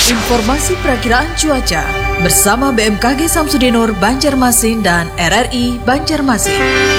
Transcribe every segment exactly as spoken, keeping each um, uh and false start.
Informasi perakiraan cuaca bersama B M K G Samsudinur Banjarmasin dan R R I Banjarmasin.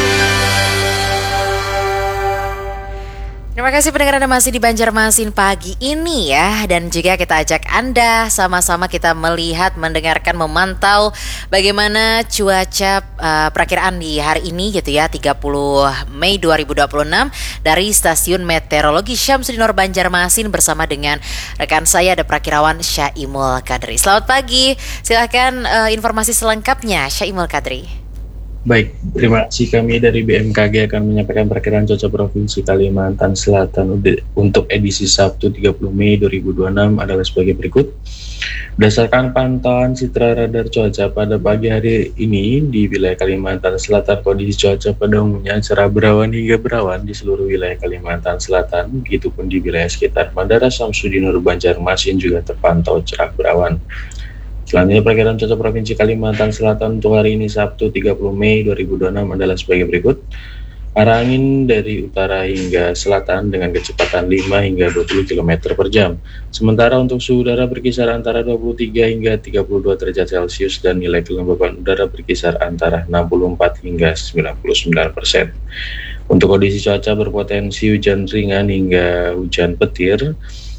Terima kasih pendengar Anda masih di Banjarmasin pagi ini ya. Dan juga kita ajak Anda sama-sama kita melihat, mendengarkan, memantau bagaimana cuaca uh, perakiraan di hari ini gitu ya, tiga puluh Mei dua ribu dua puluh enam dari Stasiun Meteorologi Syamsudinur Banjarmasin bersama dengan rekan saya ada Prakirawan Syaimul Kadri. Selamat pagi, silakan uh, informasi selengkapnya Syaimul Kadri. Baik, terima kasih. Kami dari B M K G akan menyampaikan perakiraan cuaca Provinsi Kalimantan Selatan untuk edisi Sabtu tiga puluh Mei dua ribu dua puluh enam adalah sebagai berikut. Berdasarkan pantauan Citra Radar Cuaca pada pagi hari ini di wilayah Kalimantan Selatan, kondisi cuaca pada umumnya cerah berawan hingga berawan di seluruh wilayah Kalimantan Selatan. Begitupun di wilayah sekitar Bandara Syamsudinur Banjarmasin juga terpantau cerah berawan. Selanjutnya perakiraan cuaca Provinsi Kalimantan Selatan untuk hari ini Sabtu tiga puluh Mei dua ribu dua puluh enam adalah sebagai berikut. Arah angin dari utara hingga selatan dengan kecepatan lima hingga dua puluh kilometer per jam. Sementara untuk suhu udara berkisar antara dua puluh tiga hingga tiga puluh dua derajat Celcius dan nilai kelembaban udara berkisar antara enam puluh empat hingga sembilan puluh sembilan persen. Untuk kondisi cuaca berpotensi hujan ringan hingga hujan petir.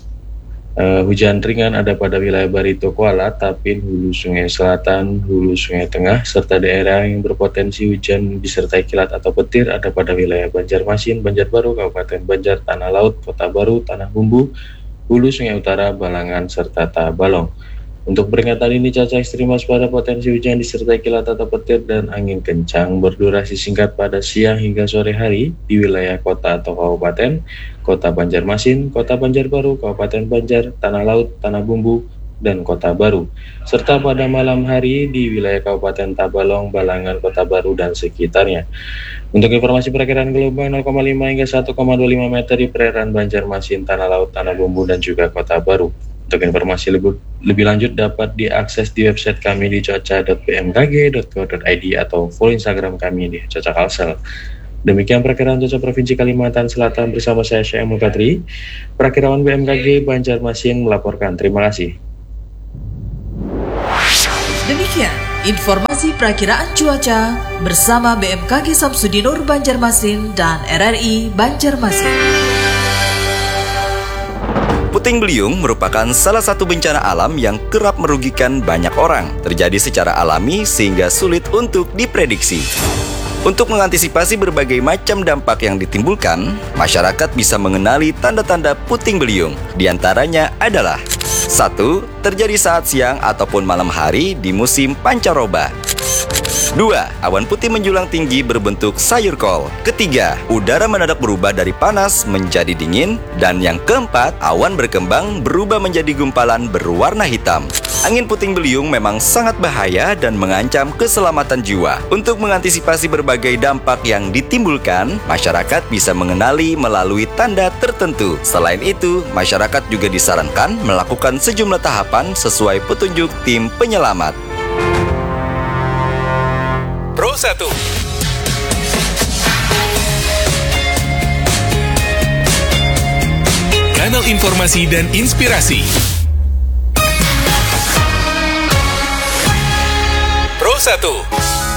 Uh, hujan ringan ada pada wilayah Barito Kuala, Tapin, Hulu Sungai Selatan, Hulu Sungai Tengah, serta daerah yang berpotensi hujan disertai kilat atau petir ada pada wilayah Banjarmasin, Banjarbaru, Kabupaten Banjar, Tanah Laut, Kota Baru, Tanah Bumbu, Hulu Sungai Utara, Balangan, serta Tabalong. Untuk peringatan ini cuaca ekstrim waspada potensi hujan disertai kilat atau petir dan angin kencang berdurasi singkat pada siang hingga sore hari di wilayah kota atau kabupaten, Kota Banjarmasin, Kota Banjarbaru, Kabupaten Banjar, Tanah Laut, Tanah Bumbu, dan Kota Baru, serta pada malam hari di wilayah Kabupaten Tabalong, Balangan, Kota Baru, dan sekitarnya. Untuk informasi perakiraan gelombang nol koma lima hingga satu koma dua lima meter di perairan Banjarmasin, Tanah Laut, Tanah Bumbu, dan juga Kota Baru. Untuk informasi lebih, lebih lanjut dapat diakses di website kami di cuaca dot b m k g dot co dot i d atau follow Instagram kami di Cuaca Kalsel. Demikian perakiraan cuaca Provinsi Kalimantan Selatan bersama saya Syaimul Kadri, Prakirawan B M K G Banjarmasin melaporkan. Terima kasih. Demikian informasi perakiraan cuaca bersama B M K G Samsudinur Banjarmasin dan R R I Banjarmasin. Puting beliung merupakan salah satu bencana alam yang kerap merugikan banyak orang. Terjadi secara alami sehingga sulit untuk diprediksi. Untuk mengantisipasi berbagai macam dampak yang ditimbulkan, masyarakat bisa mengenali tanda-tanda puting beliung. Di antaranya adalah satu. Terjadi saat siang ataupun malam hari di musim pancaroba. Dua. Awan putih menjulang tinggi berbentuk sayur kol. Ketiga. Udara mendadak berubah dari panas menjadi dingin. Dan yang keempat, awan berkembang berubah menjadi gumpalan berwarna hitam. Angin puting beliung memang sangat bahaya dan mengancam keselamatan jiwa. Untuk mengantisipasi berbagai dampak yang ditimbulkan, masyarakat bisa mengenali melalui tanda tertentu. Selain itu, masyarakat juga disarankan melakukan sejumlah tahapan sesuai petunjuk tim penyelamat. Pro satu. Kanal informasi dan inspirasi. Pro satu.